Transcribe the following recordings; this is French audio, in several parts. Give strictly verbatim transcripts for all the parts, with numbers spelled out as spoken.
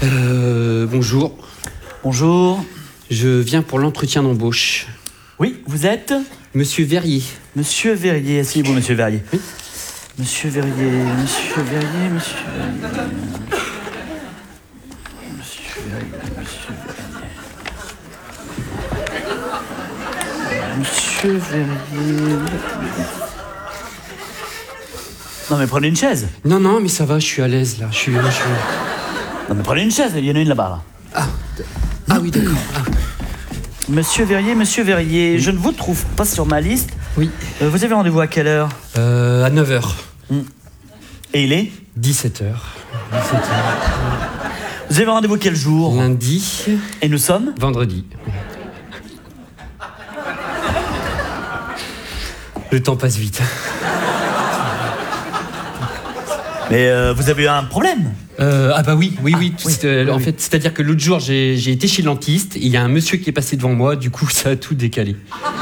Euh, bonjour. Bonjour. Je viens pour l'entretien d'embauche. Oui, vous êtes Monsieur Verrier. Monsieur Verrier, asseyez-vous, Monsieur Verrier. Oui. Monsieur Verrier, Monsieur Verrier, Monsieur Verrier. Monsieur Verrier, Monsieur Verrier. Monsieur Verrier. Non mais prenez une chaise. Non, non, mais ça va, je suis à l'aise là. Je suis, je suis... Non mais prenez une chaise, il y en a une là-bas. Là. Ah, ah oui, d'accord. Ah. Monsieur Verrier, Monsieur Verrier, je ne vous trouve pas sur ma liste. Oui. Euh, vous avez rendez-vous à quelle heure? Euh, à neuf heures. Et il est dix-sept heures. dix-sept heures. Vous avez rendez-vous quel jour? Lundi. Et nous sommes Vendredi. Le temps passe vite. Mais euh, vous avez eu un problème? Euh, ah bah oui, oui, Ah, oui. oui, c'est, euh, oui, en oui. fait, c'est-à-dire que l'autre jour, j'ai, j'ai été chez le dentiste, et il y a un monsieur qui est passé devant moi, du coup, ça a tout décalé.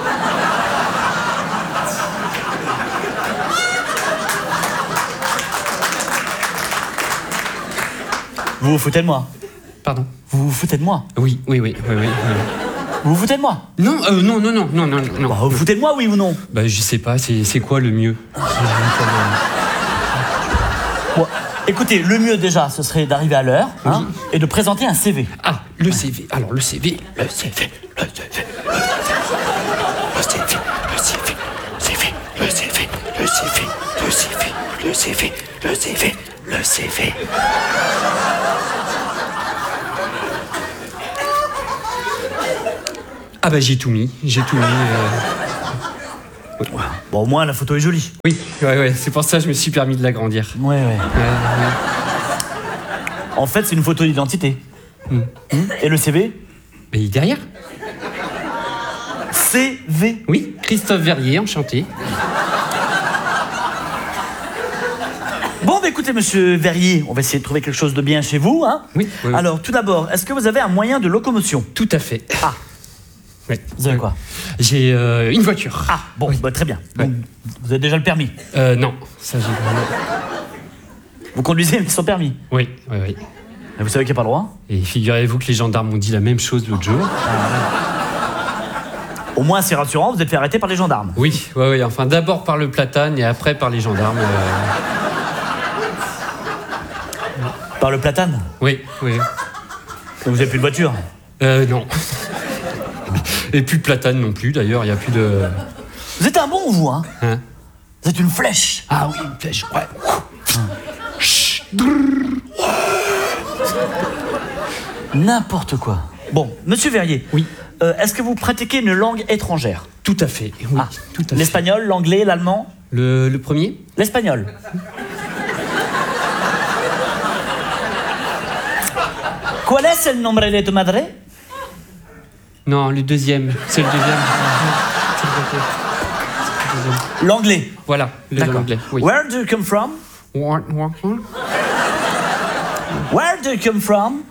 Vous vous foutez de moi? Pardon? Vous vous foutez de moi? Oui, oui, oui, oui, oui. oui. Vous vous foutez de moi? Non, euh, non, non, non, non, non, non. Bah, vous vous foutez de moi, oui ou non? Bah, je sais pas, c'est, c'est quoi le mieux? Bon, écoutez, le mieux déjà, ce serait d'arriver à l'heure hein, Oui. et de présenter un C V. Ah, le C V. Alors, le C V, le C V, le C V, le C V, le C V, le C V, le C V, le C V, le C V, le C V, le C V, le C V. Ah bah j'ai tout mis, j'ai tout mis. euh, Bon, au moins, la photo est jolie. Oui, ouais, ouais, c'est pour ça que je me suis permis de l'agrandir. Ouais, ouais. Ouais, ouais. En fait, c'est une photo d'identité. Hmm. Et le C V? Mais il est derrière? C V. Oui, Christophe Verrier, enchanté. Bon, bah écoutez, Monsieur Verrier, on va essayer de trouver quelque chose de bien chez vous. Hein. Oui, oui, oui. Alors, tout d'abord, est-ce que vous avez un moyen de locomotion? Tout à fait. Ah, Oui. vous avez quoi? J'ai euh, une voiture. Ah, bon, Oui. bah, très bien. Ouais. Donc, vous avez déjà le permis. Euh, non, ça j'ai... Vous conduisez mais sans permis. Oui, oui, oui. Et vous savez qu'il n'y a pas le droit? Et figurez-vous que les gendarmes m'ont dit la même chose l'autre jour. Au moins, c'est rassurant, vous êtes fait arrêter par les gendarmes. Oui, oui, oui. Enfin, d'abord par le platane et après par les gendarmes. euh, Par le platane? Oui, oui. Donc, vous n'avez plus de voiture? Euh, non. Et plus de platane non plus, d'ailleurs, il n'y a plus de... Vous êtes un bon, vous, hein? Hein? Vous êtes une flèche. Ah oui, une flèche, ouais. N'importe quoi. Bon, Monsieur Verrier. Oui. Euh, est-ce que vous pratiquez une langue étrangère? Tout à fait, oui, Ah, tout à fait. l'espagnol, l'anglais, l'allemand? Le, le premier? L'espagnol. ¿Cuál es el nombre de tu madre? Non, le deuxième. C'est le deuxième. L'anglais. Voilà, le D'accord. l'anglais. Oui. Where do you come from? What, what, what? Where do you come from?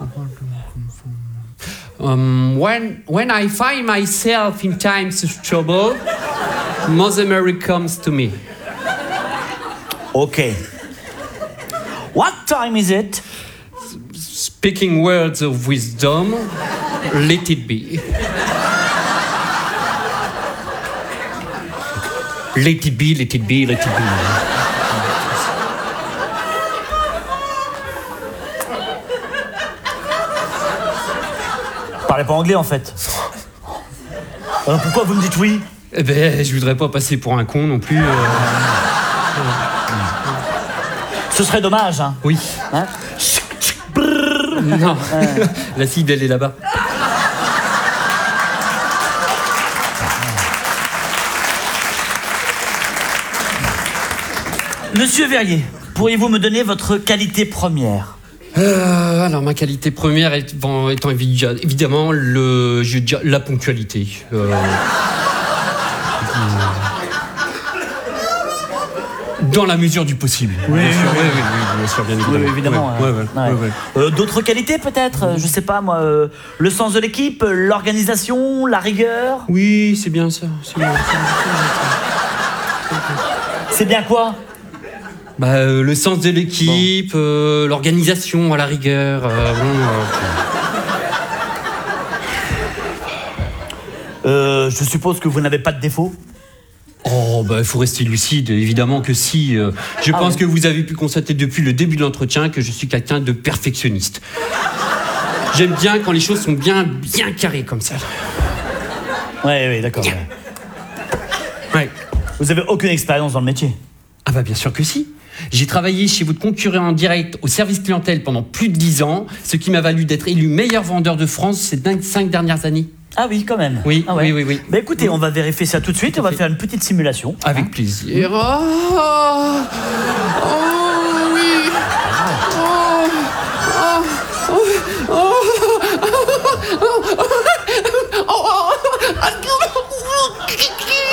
Um, when, when I find myself in times of trouble, Mother Mary comes to me. Okay. What time is it? Speaking words of wisdom, let it be. Let it be, let it be, let it be. Parlez pas anglais en fait. Alors pourquoi vous me dites oui? Eh ben, je voudrais pas passer pour un con non plus. euh. Ce serait dommage, hein. Oui. Hein? Non. La cible, elle est là-bas. Monsieur Verrier, pourriez-vous me donner votre qualité première? Euh, alors, ma qualité première est, bon, étant évi- évidemment le, je veux dire, la ponctualité. Euh, dans la mesure du possible. Oui, bien sûr, oui, oui, oui, oui, bien sûr, bien évidemment. Oui, évidemment. Ouais, euh, ouais, ouais, ouais. ouais, ouais. Euh, D'autres qualités peut-être? euh, Je sais pas moi, euh, le sens de l'équipe, euh, l'organisation, la rigueur? Oui, c'est bien ça. C'est bien, c'est bien, C'est bien quoi? Bah, euh, le sens de l'équipe, bon. euh, l'organisation à la rigueur. Euh, bon, euh... Euh, je suppose que vous n'avez pas de défaut. Oh, bah, il faut rester lucide, évidemment que si. Euh, je ah pense ouais. que vous avez pu constater depuis le début de l'entretien que je suis quelqu'un de perfectionniste. J'aime bien quand les choses sont bien, bien carrées comme ça. Ouais, ouais, d'accord. Ouais. Ouais. Vous avez aucune expérience dans le métier? Ah bah bien sûr que si. J'ai travaillé chez votre concurrent en direct au service clientèle pendant plus de dix ans, ce qui m'a valu d'être élu meilleur vendeur de France ces cinq dernières années. Ah oui, quand même. Oui, ah ouais. oui, oui, oui. Bah écoutez, on va vérifier ça tout de suite. On va faire une petite simulation. Avec hein plaisir. Oh, oh oui. Oh, oh, oh, oh, oh, oh, oh, oh,